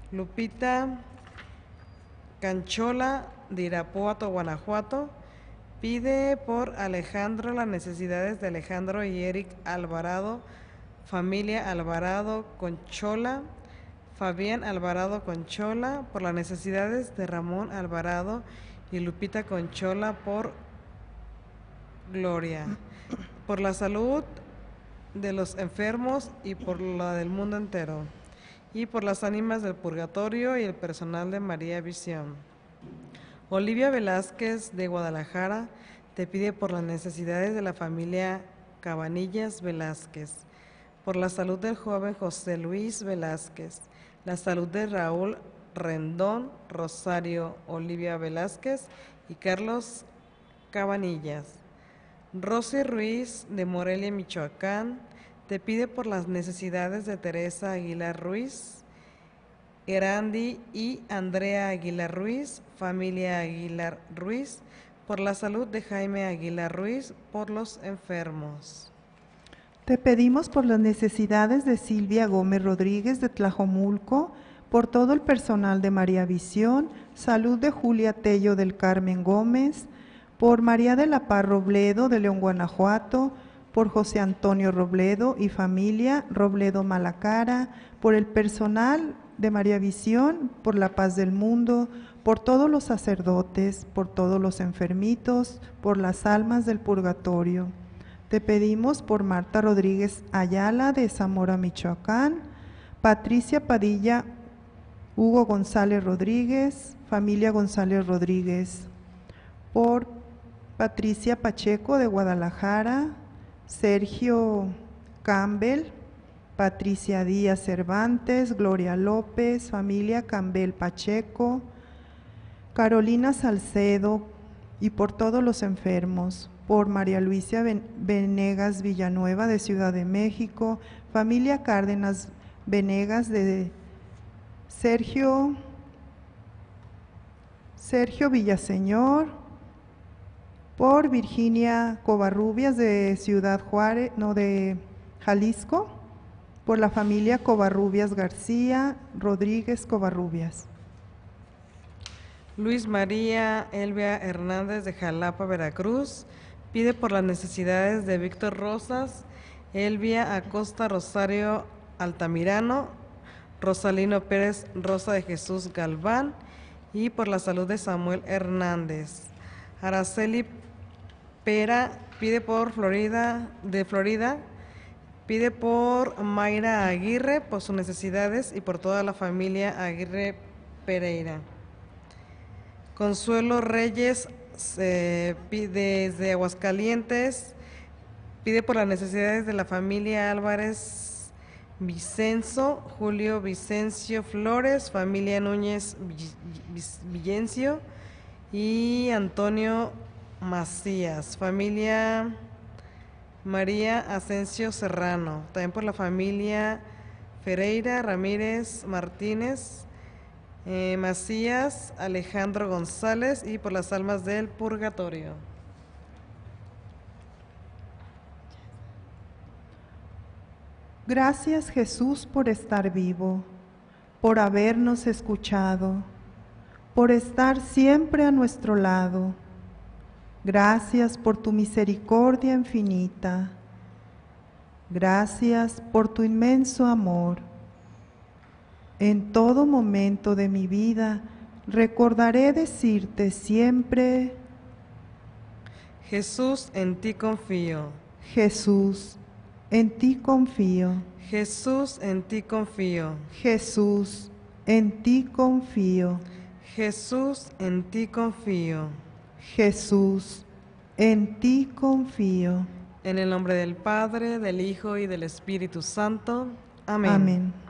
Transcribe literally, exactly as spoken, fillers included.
Lupita Canchola, de Irapuato, Guanajuato, pide por Alejandro las necesidades de Alejandro y Eric Alvarado, familia Alvarado Conchola, Fabián Alvarado Conchola, por las necesidades de Ramón Alvarado y Lupita Conchola, por Gloria, por la salud de los enfermos y por la del mundo entero, y por las ánimas del purgatorio y el personal de María Visión. Olivia Velázquez, de Guadalajara, te pide por las necesidades de la familia Cabanillas Velázquez, por la salud del joven José Luis Velázquez, la salud de Raúl Rendón, Rosario Olivia Velázquez y Carlos Cabanillas. Rosy Ruiz, de Morelia, Michoacán, te pide por las necesidades de Teresa Aguilar Ruiz, Erandi y Andrea Aguilar Ruiz, familia Aguilar Ruiz, por la salud de Jaime Aguilar Ruiz, por los enfermos. Te pedimos por las necesidades de Silvia Gómez Rodríguez de Tlajomulco, por todo el personal de María Visión, salud de Julia Tello del Carmen Gómez, por María de la Paz Robledo de León, Guanajuato, por José Antonio Robledo y familia Robledo Malacara, por el personal de María Visión, por la paz del mundo, por todos los sacerdotes, por todos los enfermitos, por las almas del purgatorio. Te pedimos por Marta Rodríguez Ayala de Zamora, Michoacán, Patricia Padilla, Hugo González Rodríguez, familia González Rodríguez, por Patricia Pacheco de Guadalajara, Sergio Campbell, Patricia Díaz Cervantes, Gloria López, familia Campbell Pacheco, Carolina Salcedo y por todos los enfermos, por María Luisa Venegas Villanueva de Ciudad de México, familia Cárdenas Venegas de Sergio, Sergio Villaseñor, por Virginia Covarrubias de Ciudad Juárez, no, de Jalisco, por la familia Covarrubias García, Rodríguez Covarrubias. Luis María Elvia Hernández de Jalapa, Veracruz, pide por las necesidades de Víctor Rosas, Elvia Acosta Rosario Altamirano, Rosalino Pérez Rosa de Jesús Galván y por la salud de Samuel Hernández. Araceli Pera pide por Florida, de Florida, pide por Mayra Aguirre, por sus necesidades y por toda la familia Aguirre Pereira. Consuelo Reyes, eh, pide desde Aguascalientes, pide por las necesidades de la familia Álvarez Vicenzo, Julio Vicencio Flores, familia Núñez Villencio y Antonio Macías, familia María Asensio Serrano, también por la familia Ferreira Ramírez Martínez, eh, Macías Alejandro González y por las almas del purgatorio. Gracias, Jesús, por estar vivo, por habernos escuchado, por estar siempre a nuestro lado. Gracias por tu misericordia infinita. Gracias por tu inmenso amor. En todo momento de mi vida recordaré decirte siempre: Jesús, en ti confío. Jesús, en ti confío. Jesús, en ti confío. Jesús, en ti confío. Jesús, en ti confío. Jesús, en ti confío. En el nombre del Padre, del Hijo y del Espíritu Santo. Amén. Amén.